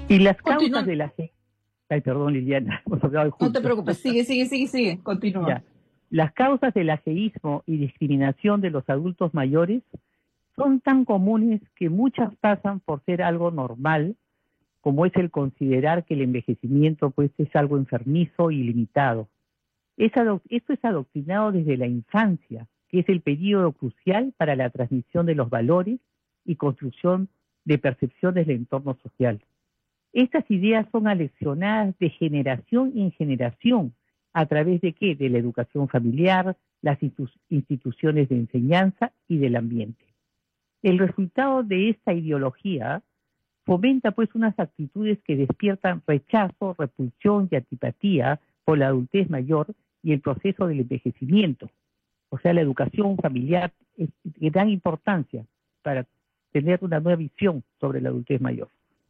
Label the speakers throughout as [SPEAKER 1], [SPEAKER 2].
[SPEAKER 1] Y las causas
[SPEAKER 2] Continúa.
[SPEAKER 1] de la... Ay, perdón, Liliana, hemos hablado
[SPEAKER 2] No te
[SPEAKER 1] juntos.
[SPEAKER 2] preocupes, sigue, continúa.
[SPEAKER 1] Ya. Las causas del ageísmo y discriminación de los adultos mayores son tan comunes que muchas pasan por ser algo normal, como es el considerar que el envejecimiento pues es algo enfermizo y limitado. Esto es adoctrinado desde la infancia, que es el periodo crucial para la transmisión de los valores y construcción de percepciones del entorno social. Estas ideas son aleccionadas de generación en generación. ¿A través de qué? De la educación familiar, las instituciones de enseñanza y del ambiente. El resultado de esta ideología fomenta pues unas actitudes que despiertan rechazo, repulsión y antipatía por la adultez mayor y el proceso del envejecimiento. O sea, la educación familiar es de gran importancia para tener una nueva visión sobre la adultez mayor.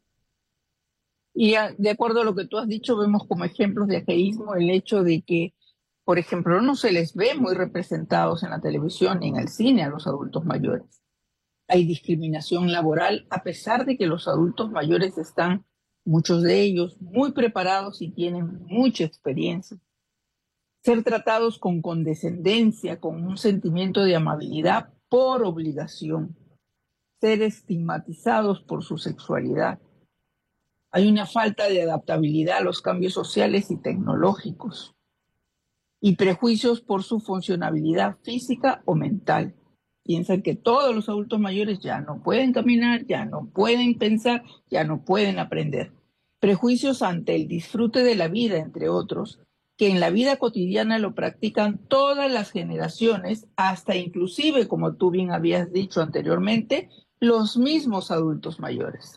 [SPEAKER 2] Y de acuerdo a lo que tú has dicho, vemos como ejemplos de ateísmo el hecho de que, por ejemplo, no se les ve muy representados en la televisión ni en el cine a los adultos mayores. Hay discriminación laboral a pesar de que los adultos mayores están, muchos de ellos, muy preparados y tienen mucha experiencia. Ser tratados con condescendencia, con un sentimiento de amabilidad por obligación. Ser estigmatizados por su sexualidad. Hay una falta de adaptabilidad a los cambios sociales y tecnológicos y prejuicios por su funcionabilidad física o mental. Piensan que todos los adultos mayores ya no pueden caminar, ya no pueden pensar, ya no pueden aprender. Prejuicios ante el disfrute de la vida, entre otros, que en la vida cotidiana lo practican todas las generaciones, hasta inclusive, como tú bien habías dicho anteriormente, los mismos adultos mayores.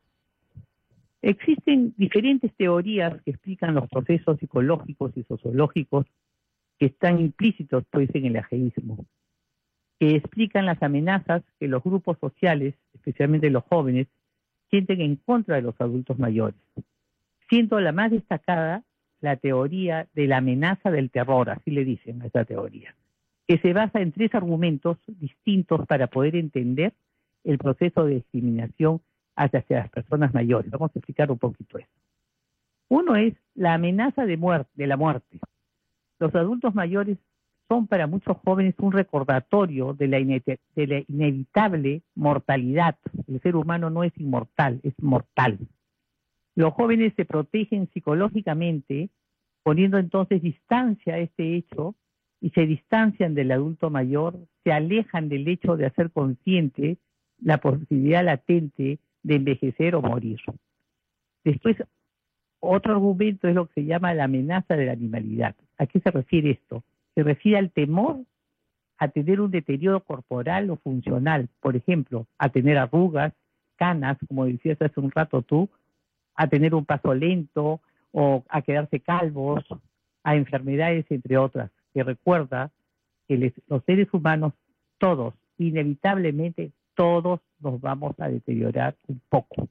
[SPEAKER 1] Existen diferentes teorías que explican los procesos psicológicos y sociológicos que están implícitos pues en el ageísmo, que explican las amenazas que los grupos sociales, especialmente los jóvenes, sienten en contra de los adultos mayores. Siendo la más destacada la teoría de la amenaza del terror, así le dicen a esta teoría, que se basa en 3 argumentos distintos para poder entender el proceso de discriminación hacia las personas mayores. Vamos a explicar un poquito esto. Uno es la amenaza de la muerte. Los adultos mayores son para muchos jóvenes un recordatorio de la inevitable mortalidad. El ser humano no es inmortal, es mortal. Los jóvenes se protegen psicológicamente, poniendo entonces distancia a este hecho, y se distancian del adulto mayor, se alejan del hecho de hacer consciente la posibilidad latente de envejecer o morir. Después, otro argumento es lo que se llama la amenaza de la animalidad. ¿A qué se refiere esto? Se refiere al temor a tener un deterioro corporal o funcional, por ejemplo, a tener arrugas, canas, como decías hace un rato tú, a tener un paso lento o a quedarse calvos, a enfermedades, entre otras, que recuerda que los seres humanos, todos, inevitablemente, todos nos vamos a deteriorar un poco.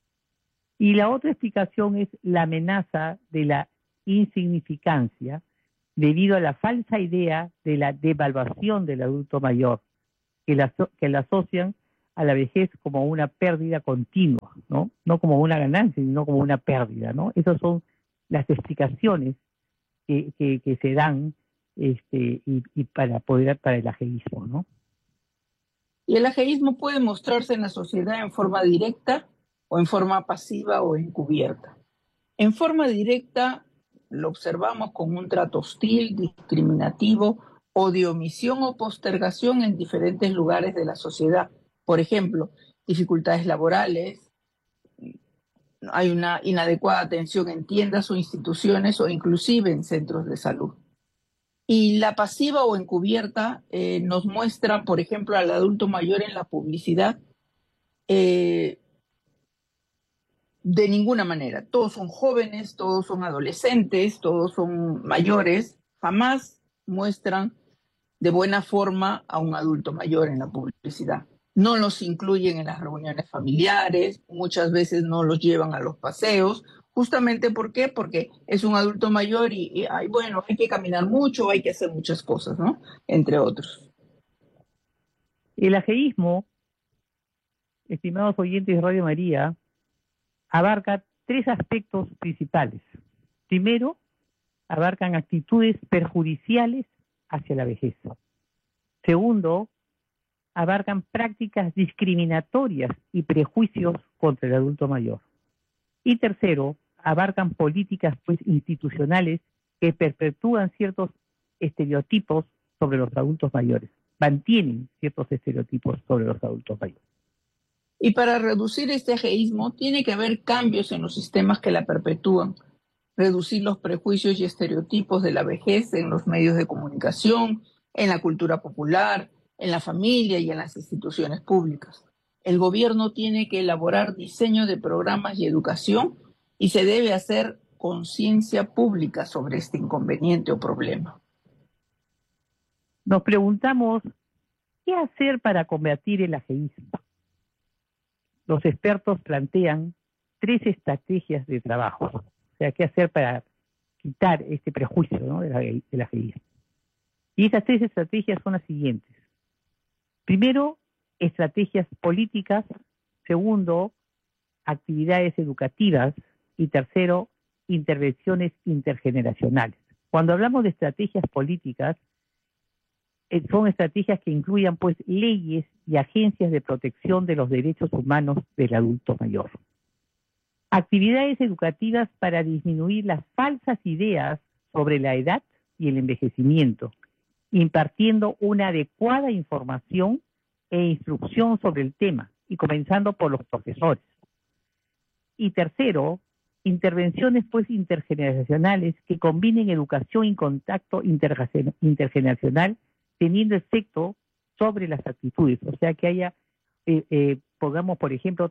[SPEAKER 1] Y la otra explicación es la amenaza de la insignificancia debido a la falsa idea de la devaluación del adulto mayor, que la asocian a la vejez como una pérdida continua, ¿no? No como una ganancia, sino como una pérdida, ¿no? Esas son las explicaciones que se dan y para el ageísmo, ¿no?
[SPEAKER 2] Y el ageísmo puede mostrarse en la sociedad en forma directa o en forma pasiva o encubierta. En forma directa lo observamos con un trato hostil, discriminativo o de omisión o postergación en diferentes lugares de la sociedad. Por ejemplo, dificultades laborales, hay una inadecuada atención en tiendas o instituciones o inclusive en centros de salud. Y la pasiva o encubierta nos muestra, por ejemplo, al adulto mayor en la publicidad, de ninguna manera. Todos son jóvenes, todos son adolescentes, todos son mayores. Jamás muestran de buena forma a un adulto mayor en la publicidad. No los incluyen en las reuniones familiares, muchas veces no los llevan a los paseos. Justamente, ¿por qué? Porque es un adulto mayor y bueno, hay que caminar mucho, hay que hacer muchas cosas, ¿no? Entre otros.
[SPEAKER 1] El ageísmo, estimados oyentes de Radio María, abarca tres aspectos principales. Primero, abarcan actitudes perjudiciales hacia la vejez. Segundo, abarcan prácticas discriminatorias y prejuicios contra el adulto mayor. Y tercero, abarcan políticas institucionales que perpetúan ciertos estereotipos sobre los adultos mayores, mantienen ciertos estereotipos sobre los adultos mayores.
[SPEAKER 2] Y para reducir este ajeísmo tiene que haber cambios en los sistemas que la perpetúan, reducir los prejuicios y estereotipos de la vejez en los medios de comunicación, en la cultura popular, en la familia y en las instituciones públicas. El gobierno tiene que elaborar diseño de programas y educación y se debe hacer conciencia pública sobre este inconveniente o problema.
[SPEAKER 1] Nos preguntamos, ¿qué hacer para combatir el ajeísmo? Los expertos plantean 3 estrategias de trabajo. O sea, ¿qué hacer para quitar este prejuicio, ¿no?, del ajeísmo? Y esas 3 estrategias son las siguientes. Primero, estrategias políticas. Segundo, actividades educativas. Y tercero, intervenciones intergeneracionales. Cuando hablamos de estrategias políticas, son estrategias que incluyan leyes y agencias de protección de los derechos humanos del adulto mayor. Actividades educativas para disminuir las falsas ideas sobre la edad y el envejecimiento, impartiendo una adecuada información e instrucción sobre el tema, y comenzando por los profesores. Y tercero, intervenciones intergeneracionales que combinen educación y contacto intergeneracional, teniendo efecto sobre las actitudes. O sea, que haya, pongamos, por ejemplo,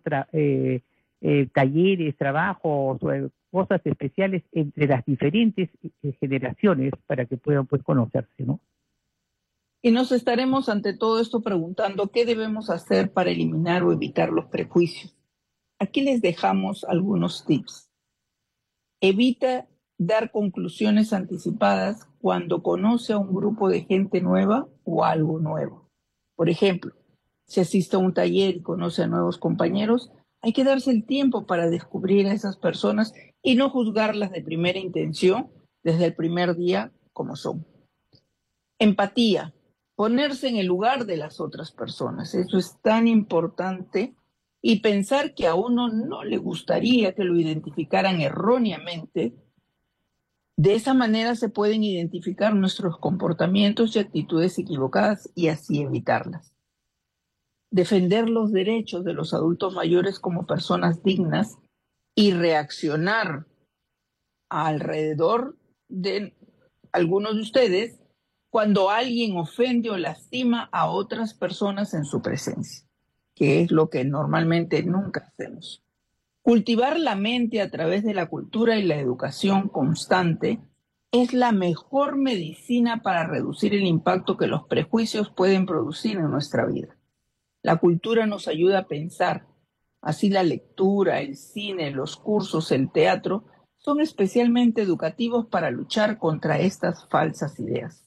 [SPEAKER 1] talleres, trabajos, cosas especiales entre las diferentes generaciones para que puedan conocerse, ¿no?
[SPEAKER 2] Y nos estaremos ante todo esto preguntando qué debemos hacer para eliminar o evitar los prejuicios. Aquí les dejamos algunos tips. Evita dar conclusiones anticipadas cuando conoce a un grupo de gente nueva o algo nuevo. Por ejemplo, si asiste a un taller y conoce a nuevos compañeros, hay que darse el tiempo para descubrir a esas personas y no juzgarlas de primera intención desde el primer día como son. Empatía, ponerse en el lugar de las otras personas. Eso es tan importante, y pensar que a uno no le gustaría que lo identificaran erróneamente. De esa manera se pueden identificar nuestros comportamientos y actitudes equivocadas y así evitarlas. Defender los derechos de los adultos mayores como personas dignas y reaccionar alrededor de algunos de ustedes cuando alguien ofende o lastima a otras personas en su presencia, que es lo que normalmente nunca hacemos. Cultivar la mente a través de la cultura y la educación constante es la mejor medicina para reducir el impacto que los prejuicios pueden producir en nuestra vida. La cultura nos ayuda a pensar. Así la lectura, el cine, los cursos, el teatro son especialmente educativos para luchar contra estas falsas ideas.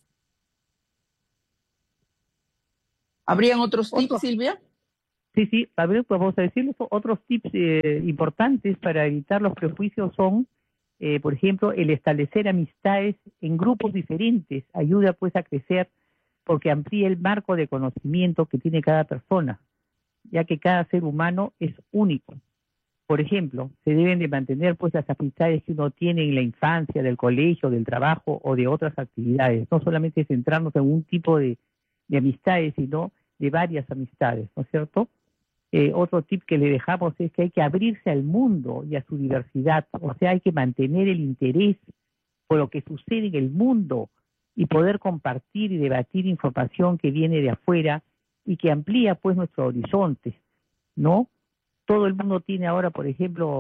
[SPEAKER 2] ¿Habrían otros tips, Silvia?
[SPEAKER 1] Sí, a ver, pues vamos a decirles otros tips importantes para evitar los prejuicios son, por ejemplo, el establecer amistades en grupos diferentes, ayuda a crecer porque amplía el marco de conocimiento que tiene cada persona, ya que cada ser humano es único. Por ejemplo, se deben de mantener las amistades que uno tiene en la infancia, del colegio, del trabajo o de otras actividades, no solamente centrarnos en un tipo de amistades, sino de varias amistades, ¿no es cierto? Otro tip que le dejamos es que hay que abrirse al mundo y a su diversidad, o sea, hay que mantener el interés por lo que sucede en el mundo y poder compartir y debatir información que viene de afuera y que amplía nuestro horizonte, ¿no? Todo el mundo tiene ahora, por ejemplo,